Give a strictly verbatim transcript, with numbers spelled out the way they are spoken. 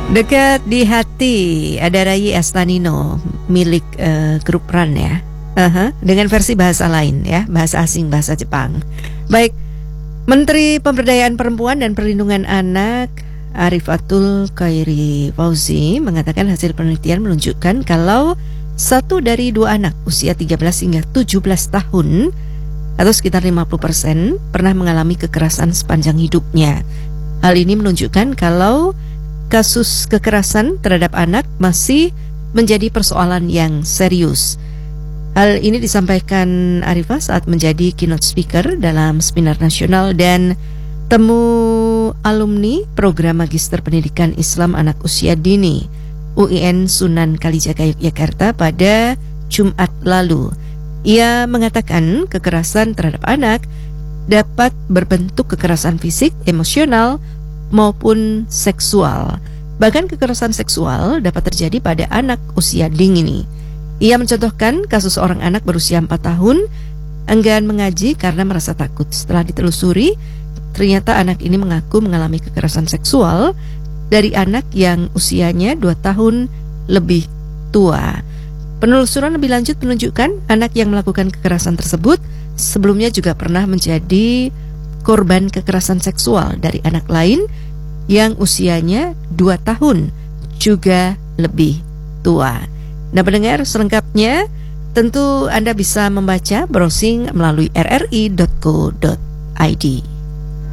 Dekat di hati ada Rai Astanino milik uh, grup Run ya. Uh-huh. Dengan versi bahasa lain ya, bahasa asing, bahasa Jepang. Baik, Menteri Pemberdayaan Perempuan dan Perlindungan Anak Arifatul Khairi Fauzi mengatakan hasil penelitian menunjukkan kalau satu dari dua anak usia tiga belas hingga tujuh belas tahun atau sekitar lima puluh persen pernah mengalami kekerasan sepanjang hidupnya. Hal ini menunjukkan kalau kasus kekerasan terhadap anak masih menjadi persoalan yang serius. Hal ini disampaikan Arifah saat menjadi keynote speaker dalam seminar nasional dan temu alumni program Magister Pendidikan Islam Anak Usia Dini U I N Sunan Kalijaga Yogyakarta pada Jumat lalu. Ia mengatakan kekerasan terhadap anak dapat berbentuk kekerasan fisik, emosional, maupun seksual. Bahkan kekerasan seksual dapat terjadi pada anak usia dini. Ia mencontohkan kasus seorang anak berusia empat tahun enggan mengaji karena merasa takut. Setelah ditelusuri, ternyata anak ini mengaku mengalami kekerasan seksual dari anak yang usianya dua tahun lebih tua. Penelusuran lebih lanjut menunjukkan anak yang melakukan kekerasan tersebut sebelumnya juga pernah menjadi korban kekerasan seksual dari anak lain yang usianya dua tahun juga lebih tua. Nah, pendengar, selengkapnya tentu Anda bisa membaca browsing melalui r r i dot co dot i d.